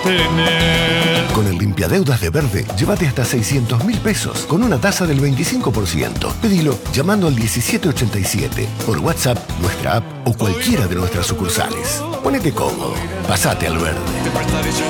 tener. Con el limpiadeudas de Verde, llévate hasta 600.000 pesos con una tasa del 25%. Pedilo llamando al 1787, por WhatsApp, nuestra app o cualquiera de nuestras sucursales. Ponete cómodo, pasate al Verde.